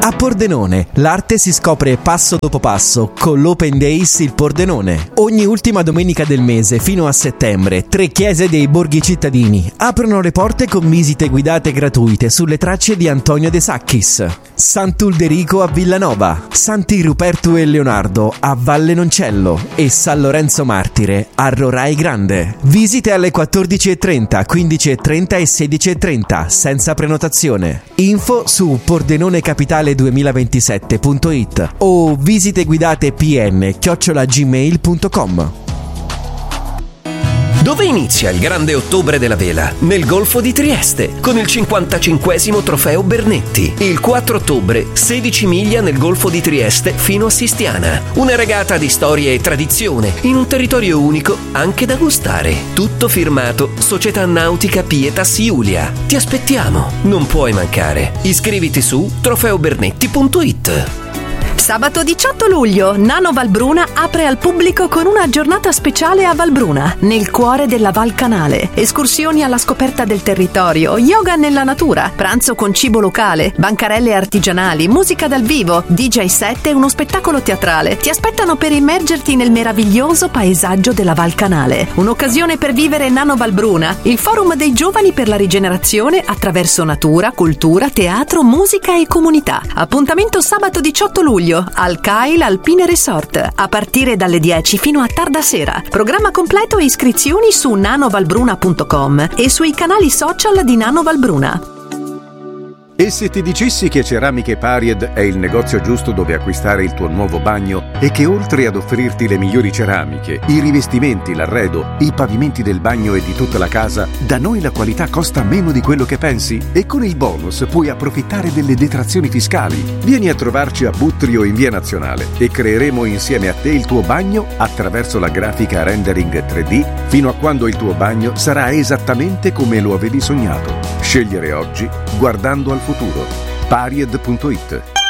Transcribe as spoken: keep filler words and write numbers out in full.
A Pordenone, l'arte si scopre passo dopo passo con l'Open Days il Pordenone. Ogni ultima domenica del mese fino a settembre, tre chiese dei borghi cittadini aprono le porte con visite guidate gratuite sulle tracce di Antonio De Sacchis. Sant'Ulderico a Villanova, Santi Ruperto e Leonardo a Valle Noncello e San Lorenzo Martire a Rorai Grande. Visite alle quattordici e trenta, quindici e trenta e sedici e trenta senza prenotazione. Info su pordenonecapitale duemilaventisette punto it o visite guidate pn chiocciola gmail punto com. Dove inizia il grande ottobre della vela? Nel Golfo di Trieste, con il cinquantacinquesimo trofeo Bernetti. Il quattro ottobre, sedici miglia nel Golfo di Trieste fino a Sistiana. Una regata di storia e tradizione, in un territorio unico anche da gustare. Tutto firmato Società Nautica Pietas Iulia. Ti aspettiamo, non puoi mancare. Iscriviti su trofeo bernetti punto it. Sabato diciotto luglio, Nano Valbruna apre al pubblico con una giornata speciale a Valbruna, nel cuore della Val Canale. Escursioni alla scoperta del territorio, yoga nella natura, pranzo con cibo locale, bancarelle artigianali, musica dal vivo, D J set e uno spettacolo teatrale. Ti aspettano per immergerti nel meraviglioso paesaggio della Val Canale. Un'occasione per vivere Nano Valbruna, il forum dei giovani per la rigenerazione attraverso natura, cultura, teatro, musica e comunità. Appuntamento sabato diciotto luglio al Kyle Alpine Resort a partire dalle dieci fino a tarda sera. Programma completo e iscrizioni su nanovalbruna punto com e sui canali social di Nano Valbruna. E se ti dicessi che Ceramiche Paried è il negozio giusto dove acquistare il tuo nuovo bagno e che oltre ad offrirti le migliori ceramiche, i rivestimenti, l'arredo, i pavimenti del bagno e di tutta la casa, da noi la qualità costa meno di quello che pensi? E con il bonus puoi approfittare delle detrazioni fiscali. Vieni a trovarci a Buttrio in Via Nazionale e creeremo insieme a te il tuo bagno attraverso la grafica rendering tre D fino a quando il tuo bagno sarà esattamente come lo avevi sognato. Scegliere oggi guardando al futuro. Paried punto it.